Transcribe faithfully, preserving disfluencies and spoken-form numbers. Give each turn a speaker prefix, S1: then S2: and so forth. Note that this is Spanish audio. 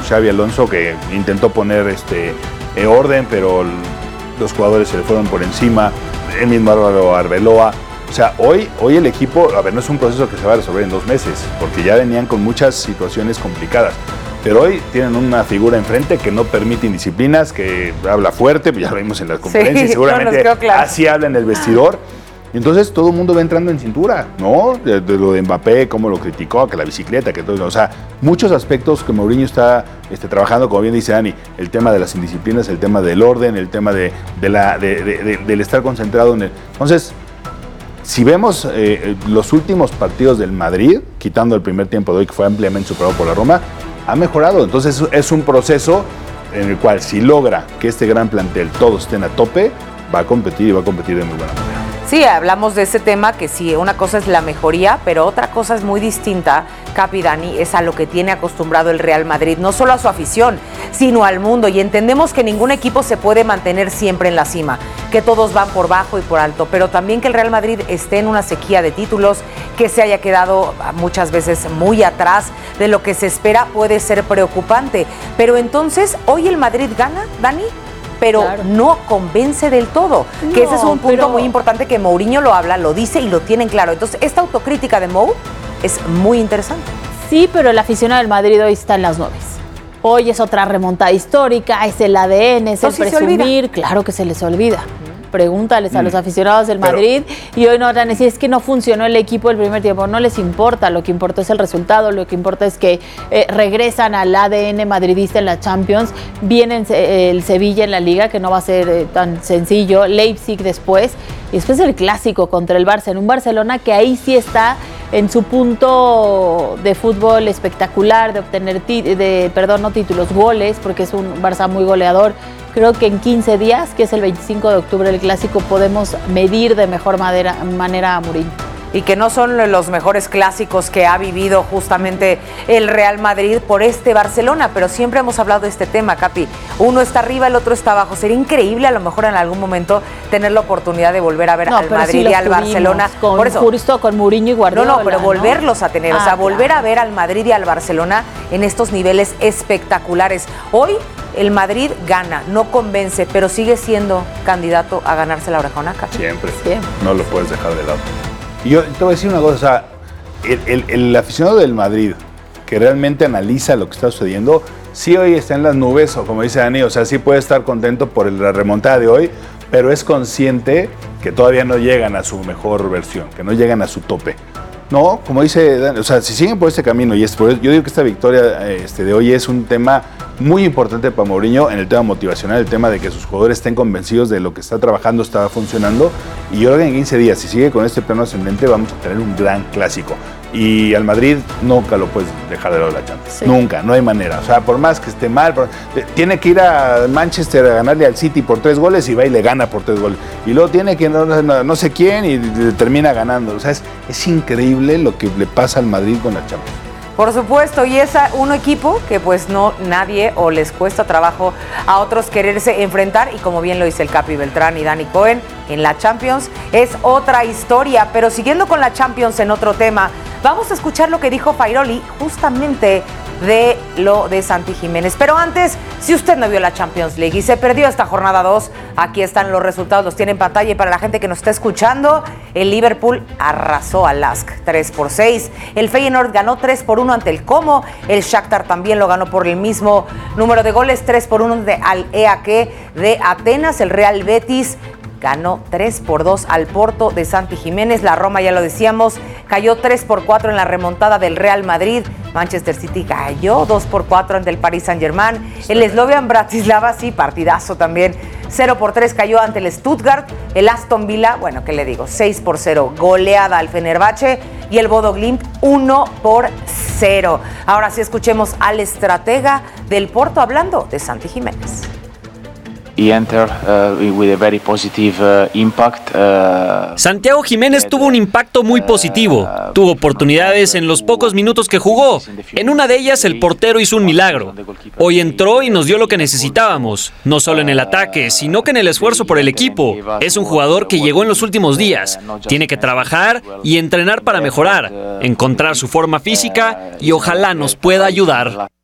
S1: Xabi Alonso, que intentó poner este, eh, orden, pero los jugadores se le fueron por encima, el mismo Álvaro Arbeloa. O sea, hoy, hoy el equipo, a ver, no es un proceso que se va a resolver en dos meses, porque ya venían con muchas situaciones complicadas. Pero hoy tienen una figura enfrente que no permite indisciplinas, que habla fuerte, ya lo vimos en las conferencias,
S2: sí,
S1: seguramente
S2: no claro.
S1: así habla en el vestidor. Y entonces todo el mundo va entrando en cintura, ¿no? De, de lo de Mbappé, cómo lo criticó, que la bicicleta, que todo. O sea, muchos aspectos que Mourinho está este, trabajando, como bien dice Dani, el tema de las indisciplinas, el tema del orden, el tema de, de la, de, de, de, del estar concentrado en el. Entonces, si vemos eh, los últimos partidos del Madrid, quitando el primer tiempo de hoy, que fue ampliamente superado por la Roma, ha mejorado. Entonces, es un proceso en el cual, si logra que este gran plantel todos estén a tope, va a competir y va a competir de muy buena manera.
S2: Sí, hablamos de ese tema que sí, una cosa es la mejoría, pero otra cosa es muy distinta, Capi, Dani, es a lo que tiene acostumbrado el Real Madrid, no solo a su afición, sino al mundo. Y entendemos que ningún equipo se puede mantener siempre en la cima, que todos van por bajo y por alto, pero también que el Real Madrid esté en una sequía de títulos, que se haya quedado muchas veces muy atrás de lo que se espera, puede ser preocupante. Pero entonces, ¿hoy el Madrid gana, Dani? Pero claro, no convence del todo, no, que ese es un punto pero... muy importante que Mourinho lo habla, lo dice y lo tienen claro. Entonces, esta autocrítica de Mou es muy interesante.
S3: Sí, pero el aficionado del Madrid hoy está en las nubes. Hoy es otra remontada histórica, es el A D N, es no, el si presumir, claro que se les olvida. Pregúntales a los aficionados del Madrid pero, y hoy no van a decir es que no funcionó el equipo el primer tiempo, no les importa, lo que importa es el resultado, lo que importa es que eh, regresan al A D N madridista en la Champions, viene eh, el Sevilla en la Liga, que no va a ser eh, tan sencillo, Leipzig después, y después el clásico contra el Barça, en un Barcelona que ahí sí está en su punto de fútbol espectacular, de obtener, ti- de, perdón, no títulos, goles, porque es un Barça muy goleador. Creo que en quince días, que es el veinticinco de octubre el clásico, podemos medir de mejor manera, manera a Mourinho.
S2: Y que no son los mejores clásicos que ha vivido justamente el Real Madrid por este Barcelona, pero siempre hemos hablado de este tema, Capi. Uno está arriba, el otro está abajo. Sería increíble a lo mejor en algún momento tener la oportunidad de volver a ver no, al Madrid sí y al Barcelona.
S3: Con,
S2: por eso,
S3: justo con Mourinho y Guardiola.
S2: No, no, pero volverlos
S3: ¿no?
S2: a tener,
S3: ah,
S2: o sea, volver
S3: claro.
S2: a ver al Madrid y al Barcelona en estos niveles espectaculares. Hoy el Madrid gana, no convence, pero sigue siendo candidato a ganarse la orejona, Capi.
S1: Siempre, Siempre. No lo puedes dejar de lado. Y yo te voy a decir una cosa, o sea, el, el, el aficionado del Madrid que realmente analiza lo que está sucediendo, sí hoy está en las nubes, o como dice Dani, o sea, sí puede estar contento por la remontada de hoy, pero es consciente que todavía no llegan a su mejor versión, que no llegan a su tope. No, como dice Dani, o sea, si siguen por este camino, y es por, yo digo que esta victoria este, de hoy es un tema muy importante para Mourinho en el tema motivacional, el tema de que sus jugadores estén convencidos de lo que está trabajando, está funcionando. Y yo creo que en quince días, si sigue con este plano ascendente, vamos a tener un gran clásico. Y al Madrid nunca lo puedes dejar de lado de la Champions. Sí. Nunca, no hay manera. O sea, por más que esté mal, por, tiene que ir a Manchester a ganarle al City por tres goles y va y le gana por tres goles. Y luego tiene que no, no, no sé quién y termina ganando. O sea, es, es increíble lo que le pasa al Madrid con la Champions.
S2: Por supuesto, y es un equipo que pues no nadie o les cuesta trabajo a otros quererse enfrentar, y como bien lo dice el Capi Beltrán y Dani Cohen, en la Champions es otra historia. Pero siguiendo con la Champions en otro tema, vamos a escuchar lo que dijo Fairoli justamente de lo de Santi Jiménez. Pero antes, si usted no vio la Champions League y se perdió esta jornada dos, aquí están los resultados, los tiene en pantalla. Y para la gente que nos está escuchando, el Liverpool arrasó al Lask tres por seis, el Feyenoord ganó tres por uno ante el Como, el Shakhtar también lo ganó por el mismo número de goles, tres por uno de Al E A Q de Atenas, el Real Betis ganó tres por dos al Porto de Santi Jiménez. La Roma, ya lo decíamos, cayó tres por cuatro en la remontada del Real Madrid. Manchester City cayó dos por cuatro ante el Paris Saint-Germain. El Slovan Bratislava, sí, partidazo también, cero por tres cayó ante el Stuttgart. El Aston Villa, bueno, ¿qué le digo? seis por cero, goleada al Fenerbahce. Y el Bodo Glimt, uno por cero. Ahora sí escuchemos al estratega del Porto hablando de Santi Jiménez.
S4: He entered uh, with a very positive uh, impact. Uh,
S5: Santiago Jiménez tuvo un impacto muy positivo. Tuvo oportunidades en los pocos minutos que jugó. En una de ellas el portero hizo un milagro. Hoy entró y nos dio lo que necesitábamos, no solo en el ataque, sino que en el esfuerzo por el equipo. Es un jugador que llegó en los últimos días. Tiene que trabajar y entrenar para mejorar, encontrar su forma física y ojalá nos pueda ayudar.